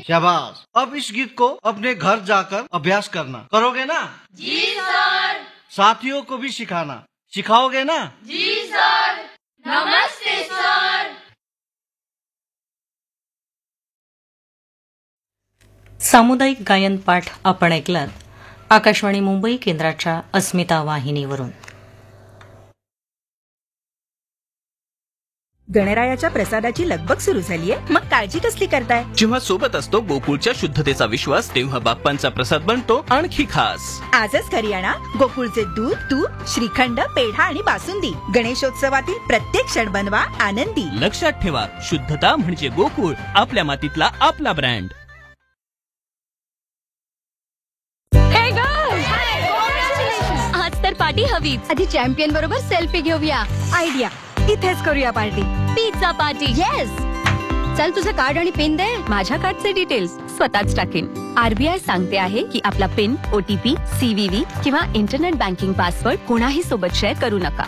शाबाश। अब इस गीत को अपने घर जाकर अभ्यास करना, करोगे ना? जी सर। साथियों को भी सिखाना, सिखाओगे ना? जी सर। नमस्ते सर। सामुदायिक गायन पाठ आपण ऐकलात आकाशवाणी मुंबई केंद्राच्या अस्मिता वाहिनीवरून। गणरायाच्या प्रसादाची लगबग सुरू झालीये, मग काळजी कसली करताय? जेव्हा सोबत असतो गोकुळच्या शुद्धतेचा विश्वास, तेव्हा बाप्पांचा प्रसाद बनतो आणखी खास। आजच घरी आणा गोकुळचे दूध, तूप, श्रीखंड, पेढा आणि बासुंदी। गणेशोत्सवातील प्रत्येक क्षण बनवा आनंदी। लक्षात ठेवा, शुद्धता म्हणजे गोकुळ, आपल्या मातीतला आपला ब्रँड। आज तर पार्टी हवीच। आधी चॅम्पियन बरोबर सेल्फी घेऊया। आयडिया, इथेच करूया पार्टी। Pizza party. येस। चल तुझं कार्ड आणि पिन दे। माझ्या कार्डचे डिटेल्स स्वतःच टाकेन। आरबीआय सांगते आहे की आपला पिन, ओटीपी, सीव्हीव्ही किंवा इंटरनेट बँकिंग पासवर्ड कोणाही सोबत शेअर करू नका।